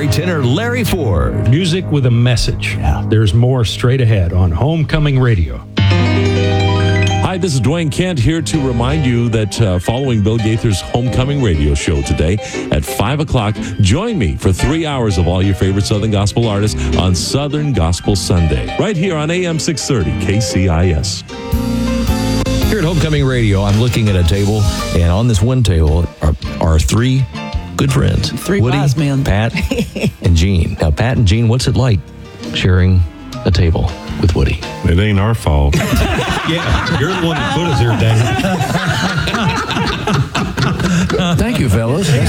country tenor Larry Ford. Music with a message. There's more straight ahead on Homecoming Radio. Hi, this is Dwayne Kent here to remind you that following Bill Gaither's Homecoming Radio Show today at 5 o'clock, join me for 3 hours of all your favorite Southern Gospel artists on Southern Gospel Sunday, right here on AM 630 KCIS. Here at Homecoming Radio, I'm looking at a table, and on this one table are three good friends. Three Woody, wise men. Pat, and Gene. Now, Pat and Gene, what's it like sharing a table with Woody? It ain't our fault. Yeah, you're the one that put us here, Danny. Thank you, fellas.